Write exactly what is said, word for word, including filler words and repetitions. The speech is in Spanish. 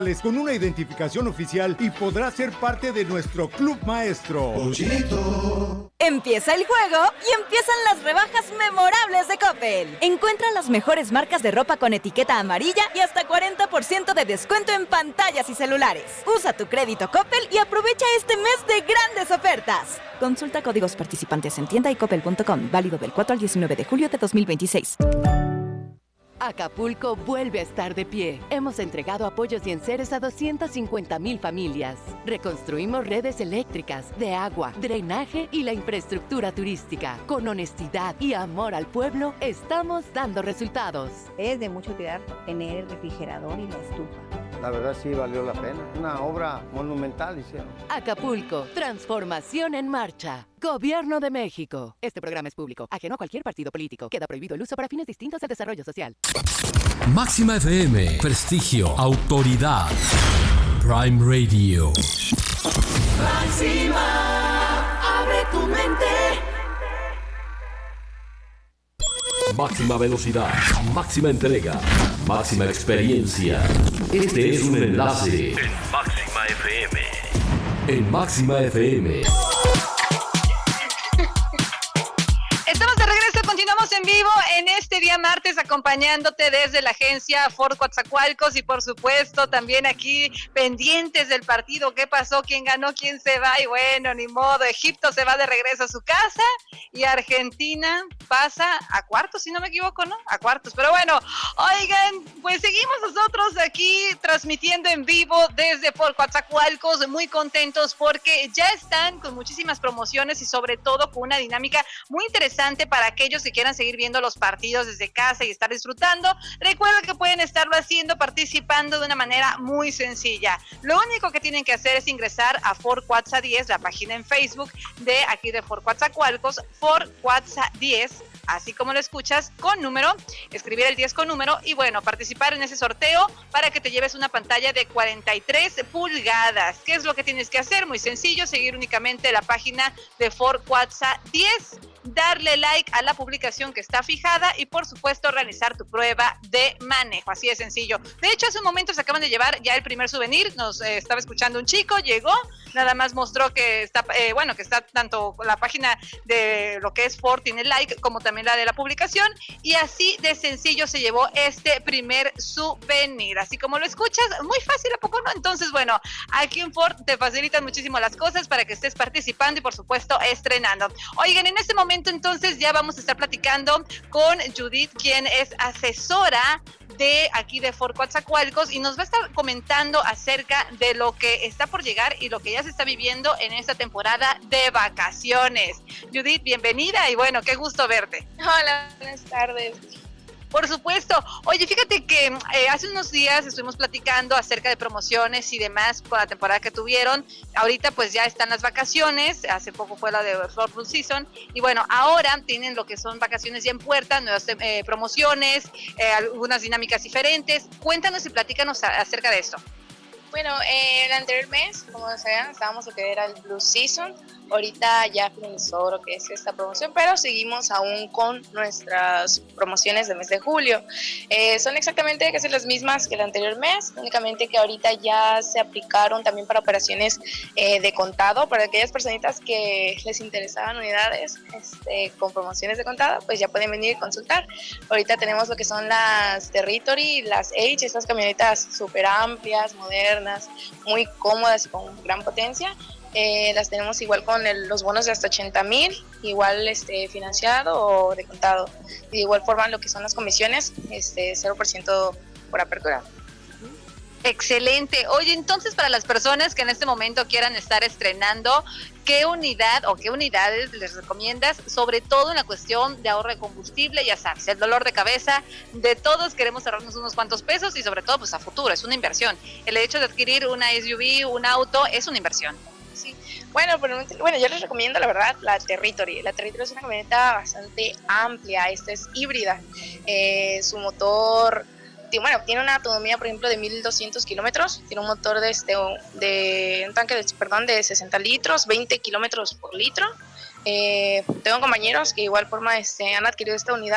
con una identificación oficial y podrá ser parte de nuestro Club Maestro. Pochito. Empieza el juego y empiezan las rebajas memorables de Coppel. Encuentra las mejores marcas de ropa con etiqueta amarilla y hasta cuarenta por ciento de descuento en pantallas y celulares. Usa tu crédito Coppel y aprovecha este mes de grandes ofertas. Consulta códigos participantes en tienda y coppel punto com. Válido del cuatro al diecinueve de julio de dos mil veintiséis. Acapulco vuelve a estar de pie. Hemos entregado apoyos y enseres a doscientas cincuenta mil familias. Reconstruimos redes eléctricas, de agua, drenaje y la infraestructura turística. Con honestidad y amor al pueblo, estamos dando resultados. Es de mucha utilidad tener el refrigerador y la estufa. La verdad sí valió la pena. Una obra monumental hicieron. Acapulco, transformación en marcha. Gobierno de México. Este programa es público, ajeno a cualquier partido político. Queda prohibido el uso para fines distintos al desarrollo social. Máxima F M, prestigio, autoridad. Prime Radio. Máxima, abre tu mente. Máxima velocidad, máxima entrega, máxima experiencia. Este es un enlace en Máxima F M. En Máxima F M. Estamos de regreso, continuamos en vivo en este día martes acompañándote desde la agencia Ford Coatzacoalcos y por supuesto también aquí pendientes del partido, qué pasó, quién ganó, quién se va y bueno, ni modo, Egipto se va de regreso a su casa y Argentina pasa a cuartos, si no me equivoco, ¿no? A cuartos, pero bueno, oigan, pues seguimos nosotros aquí transmitiendo en vivo desde Ford Coatzacoalcos, muy contentos porque ya están con muchísimas promociones y sobre todo con una dinámica muy interesante para aquellos que quieran seguir viendo los partidos desde casa y estar disfrutando. Recuerden que pueden estarlo haciendo participando de una manera muy sencilla. Lo único que tienen que hacer es ingresar a Ford Coatza diez, la página en Facebook de aquí de Ford Coatzacoalcos, Ford Coatza diez, así como lo escuchas, con número, escribir el diez con número y bueno, participar en ese sorteo para que te lleves una pantalla de cuarenta y tres pulgadas. ¿Qué es lo que tienes que hacer? Muy sencillo, seguir únicamente la página de Ford Coatza diez, darle like a la publicación que está fijada y por supuesto realizar tu prueba de manejo, así de sencillo. De hecho, hace un momento se acaban de llevar ya el primer souvenir, nos eh, estaba escuchando un chico, llegó, nada más mostró que está, eh, bueno, que está tanto la página de lo que es Ford tiene like, como también la de la publicación, y así de sencillo se llevó este primer souvenir, así como lo escuchas, muy fácil, ¿a poco no? Entonces, bueno, aquí en Ford te facilitan muchísimo las cosas para que estés participando y por supuesto estrenando. Oigan, en este momento entonces ya vamos a estar platicando con Judith, quien es asesora de aquí de Ford Coatzacoalcos y nos va a estar comentando acerca de lo que está por llegar y lo que ya se está viviendo en esta temporada de vacaciones. Judith, bienvenida y bueno, qué gusto verte. Hola, buenas tardes. Por supuesto. Oye, fíjate que eh, hace unos días estuvimos platicando acerca de promociones y demás con la temporada que tuvieron. Ahorita pues ya están las vacaciones, hace poco fue la de Ford Full Season y bueno, ahora tienen lo que son vacaciones ya en puerta, nuevas eh, promociones, eh, algunas dinámicas diferentes. Cuéntanos y platícanos a, acerca de esto. Bueno, eh, el anterior mes, como saben, estábamos lo que era el Blue Season. Ahorita ya finalizó lo que es esta promoción, pero seguimos aún con nuestras promociones del mes de julio. Eh, son exactamente casi las mismas que el anterior mes, únicamente que ahorita ya se aplicaron también para operaciones eh, de contado. Para aquellas personitas que les interesaban unidades este, con promociones de contado, pues ya pueden venir y consultar. Ahorita tenemos lo que son las Territory, las H, estas camionetas súper amplias, modernas, muy cómodas y con gran potencia. Eh, las tenemos igual con el, los bonos de hasta ochenta mil, igual este, financiado o de contado. Y de igual forma lo que son las comisiones, este, cero por ciento por apertura. Excelente. Oye, entonces para las personas que en este momento quieran estar estrenando, ¿qué unidad o qué unidades les recomiendas? Sobre todo en la cuestión de ahorro de combustible, ya sabes, el dolor de cabeza de todos, queremos ahorrarnos unos cuantos pesos y sobre todo pues a futuro, es una inversión. El hecho de adquirir una S U V, un auto, es una inversión. Sí, bueno, pero, bueno, yo les recomiendo la verdad la Territory. La Territory es una camioneta bastante amplia, esta es híbrida. Eh, su motor, bueno, tiene una autonomía, por ejemplo, de mil doscientos kilómetros. Tiene un motor de, este, de un tanque de, perdón, de sesenta litros, veinte kilómetros por litro. Eh, tengo compañeros que de igual forma este, han adquirido esta unidad.